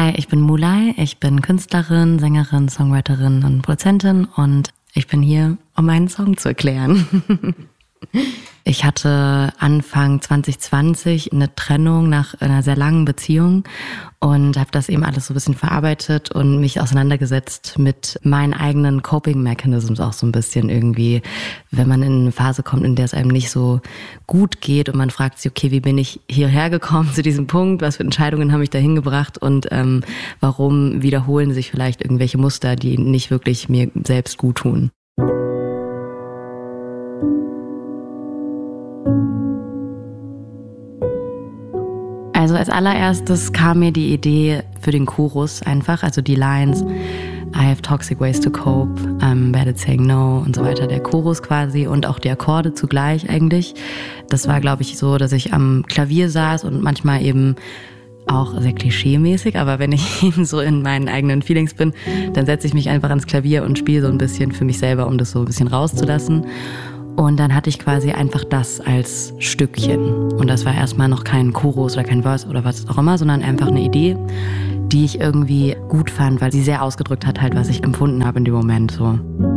Hi, ich bin Mulay, ich bin Künstlerin, Sängerin, Songwriterin und Produzentin und ich bin hier, um meinen Song zu erklären. Ich hatte Anfang 2020 eine Trennung nach einer sehr langen Beziehung und habe das eben alles so ein bisschen verarbeitet und mich auseinandergesetzt mit meinen eigenen Coping Mechanisms auch so ein bisschen irgendwie, wenn man in eine Phase kommt, in der es einem nicht so gut geht und man fragt sich, okay, wie bin ich hierher gekommen zu diesem Punkt, was für Entscheidungen haben mich dahin gebracht und warum wiederholen sich vielleicht irgendwelche Muster, die nicht wirklich mir selbst gut tun. Also als allererstes kam mir die Idee für den Chorus einfach, also die Lines I have toxic ways to cope, I'm bad at saying no und so weiter, der Chorus quasi und auch die Akkorde zugleich eigentlich. Das war, glaube ich, so, dass ich am Klavier saß und manchmal eben auch sehr klischeemäßig, aber wenn ich eben so in meinen eigenen Feelings bin, dann setze ich mich einfach ans Klavier und spiele so ein bisschen für mich selber, um das so ein bisschen rauszulassen. Und dann hatte ich quasi einfach das als Stückchen. Und das war erstmal noch kein Chorus oder kein Verse oder was auch immer, sondern einfach eine Idee, die ich irgendwie gut fand, weil sie sehr ausgedrückt hat, halt, was ich empfunden habe in dem Moment so.